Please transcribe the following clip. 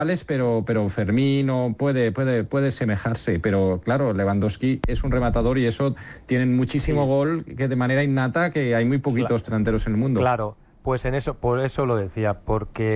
pero Firmino puede semejarse, pero claro, Lewandowski es un rematador y eso tienen muchísimo gol que de manera innata, que hay muy poquitos delanteros en el mundo. Claro, pues por eso lo decía, porque